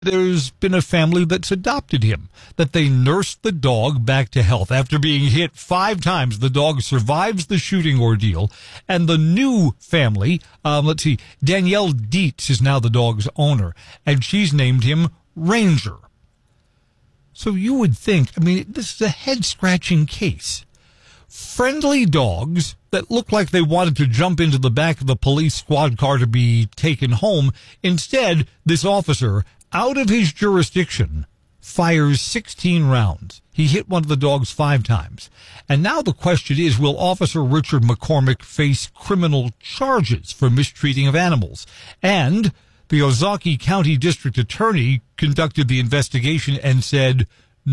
there's been a family that's adopted him, that they nursed the dog back to health. After being hit 5 times, the dog survives the shooting ordeal. And the new family, Danielle Dietz is now the dog's owner, and she's named him Ranger. So you would think, this is a head-scratching case. Friendly dogs that look like they wanted to jump into the back of the police squad car to be taken home. Instead, this officer, out of his jurisdiction, fires 16 rounds. He hit one of the dogs 5 times. And now the question is, will Officer Richard McCormick face criminal charges for mistreating of animals? And the Ozaukee County District Attorney conducted the investigation and said,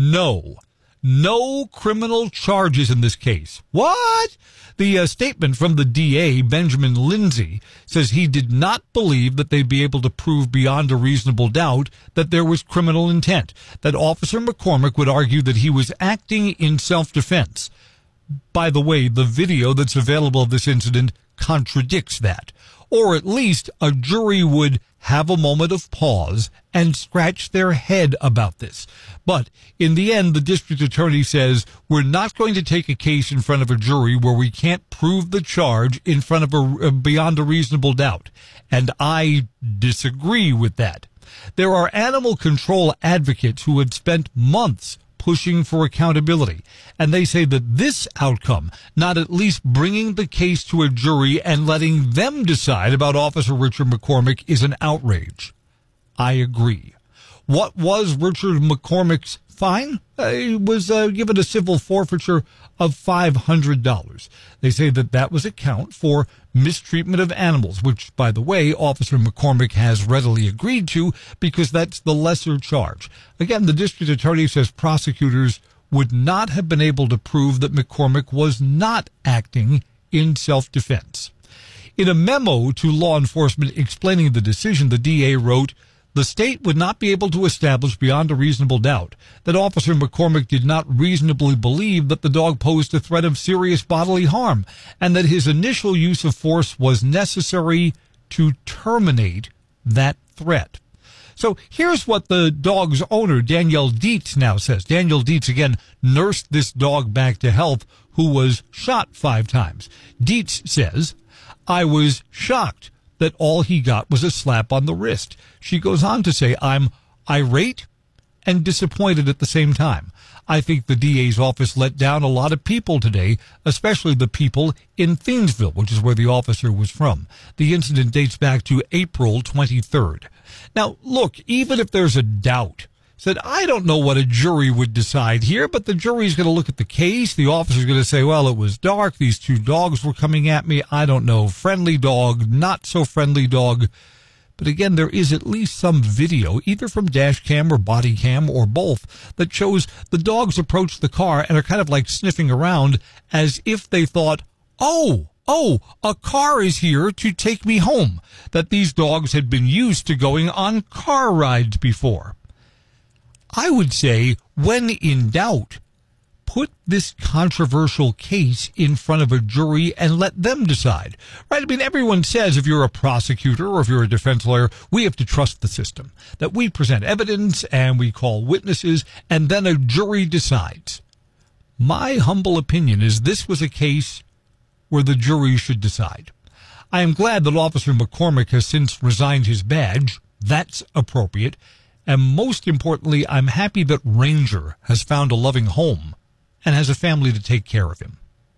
no criminal charges in this case. What? The statement from the DA, Benjamin Lindsay, says he did not believe that they'd be able to prove beyond a reasonable doubt that there was criminal intent, that Officer McCormick would argue that he was acting in self-defense. By the way, the video that's available of this incident contradicts that. Or at least a jury would have a moment of pause and scratch their head about this. But in the end, the district attorney says, we're not going to take a case in front of a jury where we can't prove the charge in front of beyond a reasonable doubt. And I disagree with that. There are animal control advocates who had spent months pushing for accountability, and they say that this outcome, not at least bringing the case to a jury and letting them decide about Officer Richard McCormick, is an outrage. I agree. What was Richard McCormick's fine? He was given a civil forfeiture of $500. They say that was a count for mistreatment of animals, which, by the way, Officer McCormick has readily agreed to because that's the lesser charge. Again, the district attorney says prosecutors would not have been able to prove that McCormick was not acting in self-defense. In a memo to law enforcement explaining the decision, the DA wrote, the state would not be able to establish beyond a reasonable doubt that Officer McCormick did not reasonably believe that the dog posed a threat of serious bodily harm and that his initial use of force was necessary to terminate that threat. So here's what the dog's owner, Danielle Dietz, now says. Danielle Dietz, again, nursed this dog back to health who was shot 5 times. Dietz says, I was shocked that all he got was a slap on the wrist. She goes on to say, I'm irate and disappointed at the same time. I think the DA's office let down a lot of people today, especially the people in Thiensville, which is where the officer was from. The incident dates back to April 23rd. Now, look, even if there's a doubt, said, I don't know what a jury would decide here, but the jury's going to look at the case. The officer's going to say, well, it was dark. These 2 dogs were coming at me. I don't know. Friendly dog, not so friendly dog. But again, there is at least some video, either from dash cam or body cam or both, that shows the dogs approach the car and are kind of like sniffing around as if they thought, oh, a car is here to take me home, that these dogs had been used to going on car rides before. I would say, when in doubt, put this controversial case in front of a jury and let them decide. Right? Everyone says if you're a prosecutor or if you're a defense lawyer, we have to trust the system, that we present evidence and we call witnesses and then a jury decides. My humble opinion is this was a case where the jury should decide. I am glad that Officer McCormick has since resigned his badge. That's appropriate. And most importantly, I'm happy that Ranger has found a loving home and has a family to take care of him.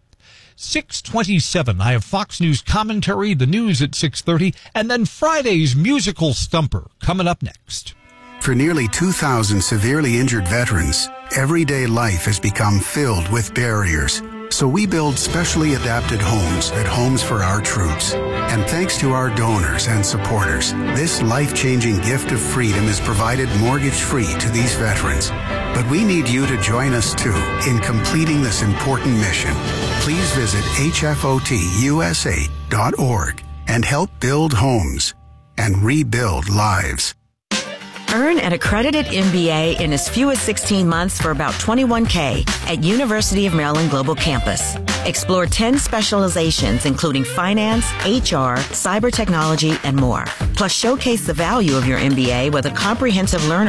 6:27, I have Fox News commentary, the news at 6:30, and then Friday's musical stumper coming up next. For nearly 2,000 severely injured veterans, everyday life has become filled with barriers. So we build specially adapted homes at Homes for Our Troops. And thanks to our donors and supporters, this life-changing gift of freedom is provided mortgage-free to these veterans. But we need you to join us, too, in completing this important mission. Please visit hfotusa.org and help build homes and rebuild lives. Earn an accredited MBA in as few as 16 months for about $21K at University of Maryland Global Campus. Explore 10 specializations, including finance, HR, cyber technology, and more. Plus, showcase the value of your MBA with a comprehensive learner